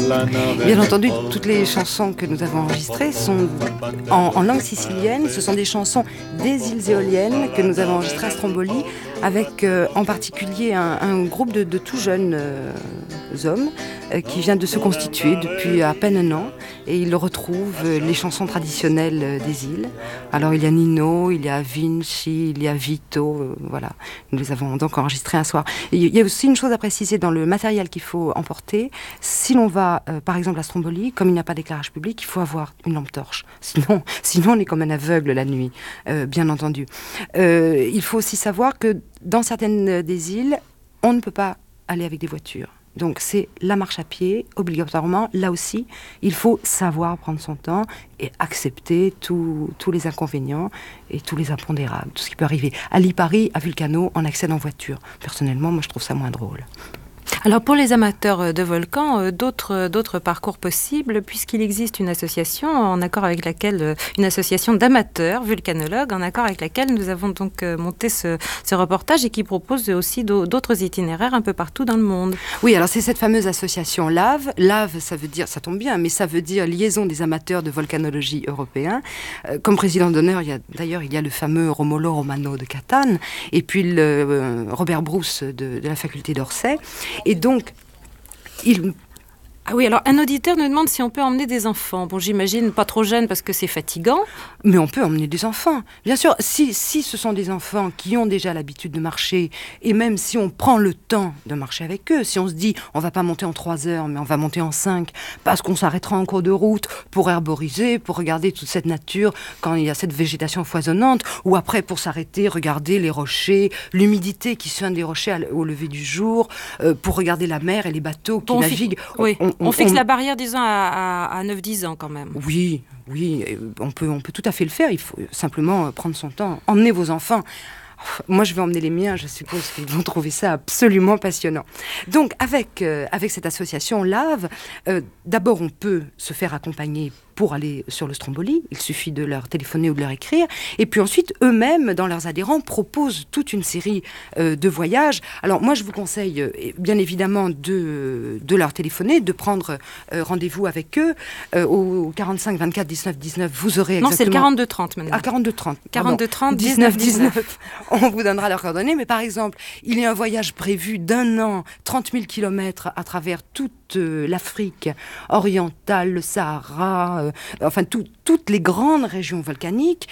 Bien entendu, toutes les chansons que nous avons enregistrées sont en langue sicilienne. Ce sont des chansons des îles éoliennes que nous avons enregistrées à Stromboli, avec en particulier un groupe de tout jeunes hommes qui vient de se constituer depuis à peine un an, et ils retrouvent les chansons traditionnelles des îles. Alors il y a Nino, il y a Vinci, il y a Vito, voilà. Nous les avons donc enregistrés un soir. Et il y a aussi une chose à préciser dans le matériel qu'il faut emporter. Si l'on va, par exemple, à Stromboli, comme il n'y a pas d'éclairage public, il faut avoir une lampe torche. Sinon on est comme un aveugle la nuit, bien entendu. Il faut aussi savoir que dans certaines des îles, on ne peut pas aller avec des voitures. Donc c'est la marche à pied, obligatoirement. Là aussi, il faut savoir prendre son temps et accepter tous les inconvénients et tous les impondérables, tout ce qui peut arriver. À Lipari, à Vulcano, on accède en voiture. Personnellement, moi je trouve ça moins drôle. Alors pour les amateurs de volcans, d'autres parcours possibles, puisqu'il existe une association une association d'amateurs vulcanologues, en accord avec laquelle nous avons donc monté ce reportage et qui propose aussi d'autres itinéraires un peu partout dans le monde. Oui, alors c'est cette fameuse association LAV. LAV, ça veut dire, ça tombe bien, mais ça veut dire Liaison des amateurs de volcanologie européens. Comme président d'honneur, il y a le fameux Romolo Romano de Catane, et puis Robert Brousse de la faculté d'Orsay. Et donc, Ah oui, alors un auditeur nous demande si on peut emmener des enfants. Bon, j'imagine pas trop jeunes parce que c'est fatigant. Mais on peut emmener des enfants. Bien sûr, si ce sont des enfants qui ont déjà l'habitude de marcher, et même si on prend le temps de marcher avec eux, si on se dit on va pas monter en 3 heures, mais on va monter en 5, parce qu'on s'arrêtera en cours de route pour herboriser, pour regarder toute cette nature quand il y a cette végétation foisonnante, ou après pour s'arrêter, regarder les rochers, l'humidité qui suinte des rochers au lever du jour, pour regarder la mer et les bateaux qui naviguent. Oui. On fixe la barrière, disons, à 9-10 ans quand même. Oui, on peut tout à fait le faire. Il faut simplement prendre son temps. Emmenez vos enfants. Moi, je vais emmener les miens. Je suppose qu'ils vont trouver ça absolument passionnant. Donc, avec cette association LAV, d'abord, on peut se faire accompagner pour aller sur le Stromboli. Il suffit de leur téléphoner ou de leur écrire. Et puis ensuite, eux-mêmes, dans leurs adhérents, proposent toute une série de voyages. Alors moi, je vous conseille, bien évidemment, de leur téléphoner, de prendre rendez-vous avec eux. Au 45 24 19 19, vous aurez exactement... Non, c'est le 42 30 maintenant. Ah, 42 30. 42 30 19 19. On vous donnera leurs coordonnées. Mais par exemple, il y a un voyage prévu d'1 an, 30 000 kilomètres à travers toute l'Afrique orientale, le Sahara, toutes les grandes régions volcaniques.